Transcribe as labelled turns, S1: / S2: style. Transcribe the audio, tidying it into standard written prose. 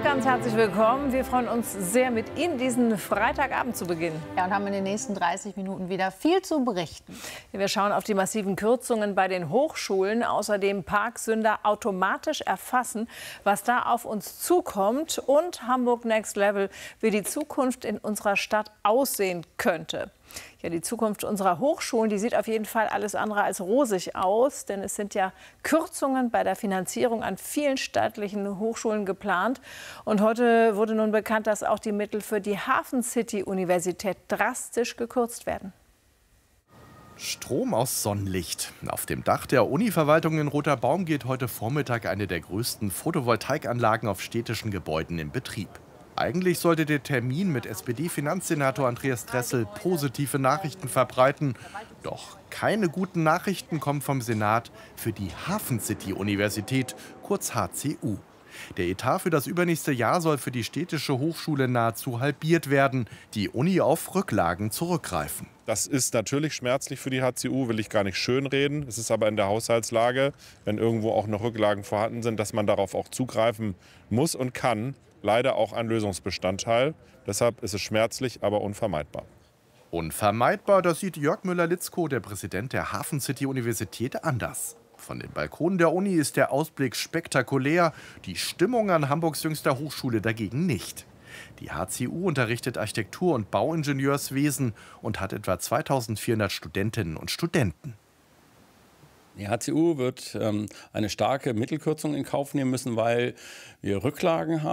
S1: ganz herzlich willkommen. Wir freuen uns sehr, mit Ihnen diesen Freitagabend zu beginnen.
S2: Ja, und haben in den nächsten 30 Minuten wieder viel zu berichten.
S1: Wir schauen auf die massiven Kürzungen bei den Hochschulen, außerdem Parksünder automatisch erfassen, was da auf uns zukommt, und Hamburg Next Level, wie die Zukunft in unserer Stadt aussehen könnte. Ja, die Zukunft unserer Hochschulen, die sieht auf jeden Fall alles andere als rosig aus, denn es sind ja Kürzungen bei der Finanzierung an vielen staatlichen Hochschulen geplant. Und heute wurde nun bekannt, dass auch die Mittel für die Hafen City Universität drastisch gekürzt werden.
S3: Strom aus Sonnenlicht. Auf dem Dach der Uni-Verwaltung in Roter Baum geht heute Vormittag eine der größten Photovoltaikanlagen auf städtischen Gebäuden in Betrieb. Eigentlich sollte der Termin mit SPD-Finanzsenator Andreas Dressel positive Nachrichten verbreiten. Doch keine guten Nachrichten kommen vom Senat für die Hafen City Universität, kurz HCU. Der Etat für das übernächste Jahr soll für die städtische Hochschule nahezu halbiert werden, die Uni auf Rücklagen zurückgreifen.
S4: Das ist natürlich schmerzlich für die HCU, will ich gar nicht schönreden. Es ist aber in der Haushaltslage, wenn irgendwo auch noch Rücklagen vorhanden sind, dass man darauf auch zugreifen muss und kann. Leider auch ein Lösungsbestandteil. Deshalb ist es schmerzlich, aber unvermeidbar.
S3: Unvermeidbar, das sieht Jörg Müller-Litzko, der Präsident der Hafen City Universität, anders. Von den Balkonen der Uni ist der Ausblick spektakulär, die Stimmung an Hamburgs jüngster Hochschule dagegen nicht. Die HCU unterrichtet Architektur- und Bauingenieurswesen und hat etwa 2400 Studentinnen und Studenten.
S5: Die HCU wird eine starke Mittelkürzung in Kauf nehmen müssen, weil wir Rücklagen haben.